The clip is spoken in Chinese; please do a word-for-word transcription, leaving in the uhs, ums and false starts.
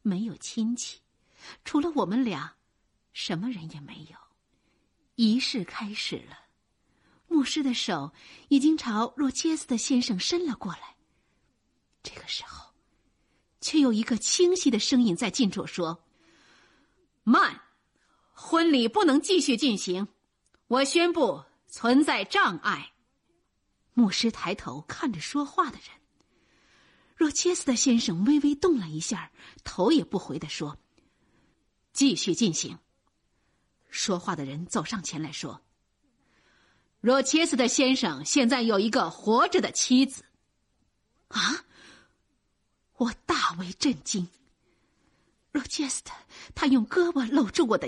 没有亲戚，除了我们俩，什么人也没有。仪式开始了，牧师的手已经朝若切斯特先生伸了过来。这个时候，却有一个清晰的声音在近处说：“慢，婚礼不能继续进行，我宣布存在障碍。”牧师抬头看着说话的人，若切斯特先生微微动了一下，头也不回地说：“继续进行。”说话的人走上前来说：“若切斯特先生现在有一个活着的妻子。”啊！我大为震惊。若切斯特，他用胳膊搂住我的